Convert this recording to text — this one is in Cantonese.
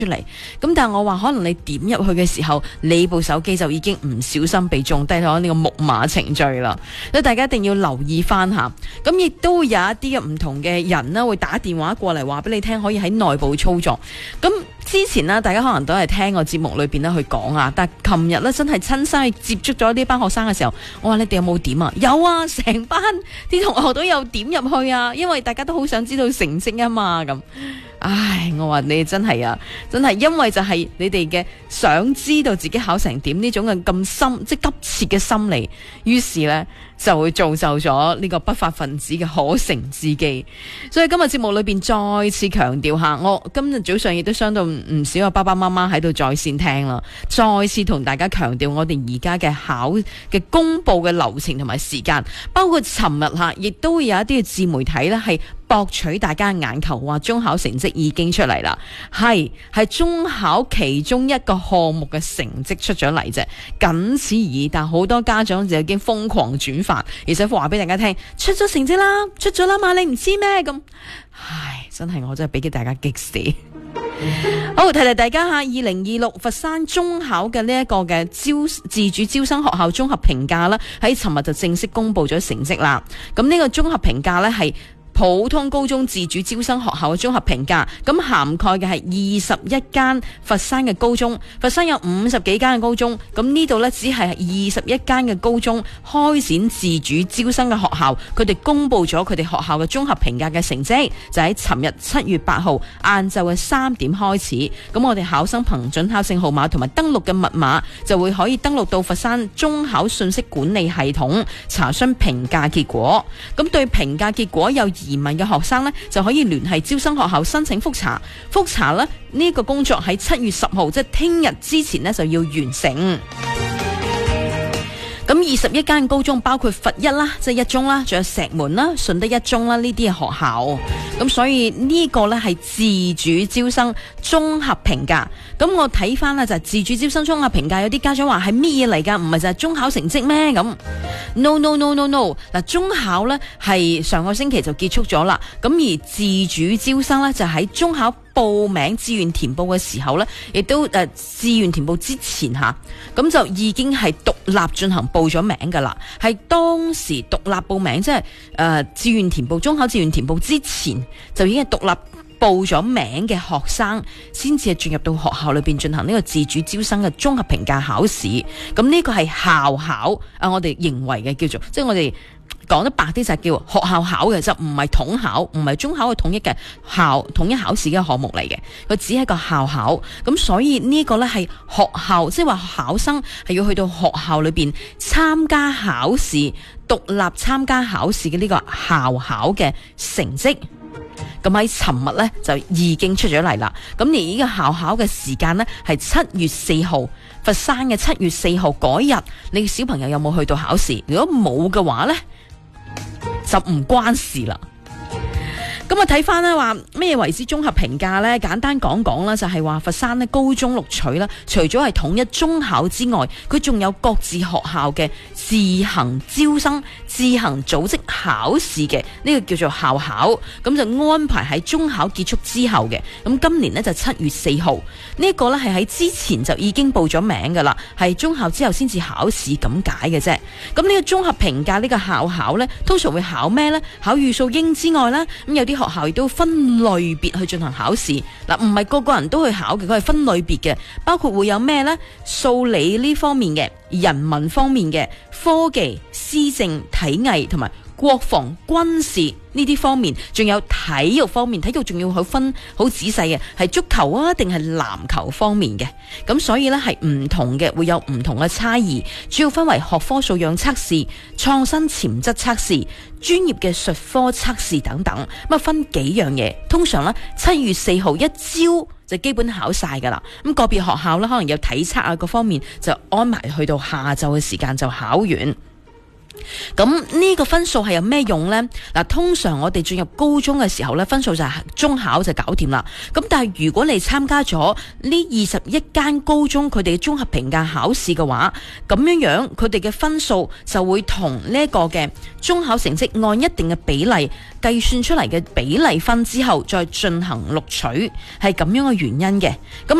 出嚟，咁但係我話可能你點入去嘅時候，你部手機就已經唔小心被中低咗呢個木馬程序啦，所以大家一定要留意翻下。咁亦都會有一啲嘅唔同嘅人啦，會打電話過嚟話俾你聽，可以喺內部操作。咁之前呢，大家可能都係聽個節目裏邊咧去講啊，但係琴日咧真係親身去接觸咗呢班學生嘅時候，我話你哋有冇點啊？有啊，成班啲同學都有點入去啊，因為大家都好想知道成績啊嘛咁。唉，我話你真係啊，真係因為就係你哋嘅想知道自己考成點呢種嘅咁深，即係急切嘅心理，於是呢就會造就咗呢個不法分子嘅可乘之機。所以今日節目裏邊再次強調下，我今日早上亦都相到唔少嘅爸爸媽媽喺度在線聽啦，再次同大家強調我哋而家嘅考嘅公布嘅流程同埋時間，包括尋日吓，亦都會有一啲嘅自媒體呢係博取大家眼球，話中考成績已經出嚟啦，係中考其中一個項目嘅成績出咗嚟啫，僅此而已。但好多家長就已經瘋狂轉發，而且話俾大家聽，出咗成績啦，出咗啦嘛，你唔知咩咁？唉，真係我真係俾大家激死。好，提提大家下2026佛山中考嘅呢一個嘅自主招生學校綜合評價啦，喺尋日就正式公布咗成績啦。咁呢個綜合評價呢係普通高中自主招生學校嘅綜合評價，咁涵蓋嘅係21間佛山嘅高中，佛山有50幾間嘅高中，咁呢度呢，只係21間嘅高中開展自主招生嘅學校，佢哋公布咗佢哋學校嘅綜合評價嘅成績，就喺尋日7月8號晏晝嘅3點開始，咁我哋考生憑准考證號碼同埋登錄嘅密碼，就會可以登錄到佛山中考信息管理系統查詢評價結果。咁對評價結果有疑問嘅學生呢，就可以聯繫招生學校申請複查。複查呢，呢個工作喺7月10號，即係聽日之前呢，就要完成。咁21間高中包括佛一啦，即係一中啦，仲有石門啦、順德一中啦，呢啲嘅學校。咁所以呢個呢係自主招生綜合評價。咁我睇翻啦，就係自主招生綜合評價，有啲家長話係乜嘢嚟㗎？唔係就係中考成績咩？咁 No。嗱，中考呢係上個星期就結束咗啦。咁而自主招生呢，就喺中考報名志願填報嘅時候呢，亦都志願填報之前吓，咁就已經係獨立進行報咗名噶啦。係當時獨立報名，即係志願填報中考志願填報之前，就已經係獨立報咗名嘅學生，先至係進入到學校裏邊進行呢個自主招生嘅綜合評價考試。咁呢個係校考我哋認為嘅叫做，即係我哋講得白啲就係叫學校考嘅，就唔係統考，唔係中考嘅統一嘅統一考試嘅項目嚟嘅，佢只係一個校考。咁所以呢個呢係學校，即係話考生係要去到學校裏邊參加考試，獨立參加考試嘅呢個校考嘅成績。咁喺尋日呢，就已經出咗嚟啦。咁而呢個校考嘅時間呢，係7月4號，佛山嘅7月4號嗰日，你小朋友有冇去到考試？如果冇嘅話呢，就唔關事啦。咁啊，睇翻呢話咩為之綜合評價呢？簡單講講啦，就係話佛山呢高中錄取啦，除咗係統一中考之外，佢仲有各自學校嘅自行招生、自行組織考試嘅呢個叫做校考，咁就安排喺中考結束之後嘅。咁今年呢就7月4號，呢個呢係喺之前就已經報咗名噶啦，係中考之後先至考試咁解嘅啫。咁呢個綜合評價呢個校考呢，通常會考咩呢？考語數英之外啦，咁有啲學校亦都分類別去進行考試，嗱，唔係個個人都去考嘅，佢係分類別嘅，包括會有咩呢？數理呢方面嘅、人文方面嘅、科技、施政、體藝同埋國防軍事呢啲方面，仲有體育方面，體育仲要去分好仔細嘅，係足球啊定係籃球方面嘅。咁所以呢係唔同嘅，會有唔同嘅差異，主要分為學科素養測試、創新潛質測試、專業嘅術科測試等等，咁啊分幾樣嘢。通常呢7月4號一朝就基本考晒噶啦。咁個別學校呢可能有體測啊各方面就安排去到下晝嘅時間就考完。 咁呢個分數係有咩用呢？嗱，通常我哋進入高中嘅時候呢，分數就係中考就搞掂啦。咁但係如果你參加咗呢21間高中佢哋嘅綜合評價考試嘅話，咁樣佢哋嘅分數就會同呢個嘅中考成績按一定嘅比例計算出嚟嘅比例分之後再進行錄取，係咁樣嘅原因嘅。咁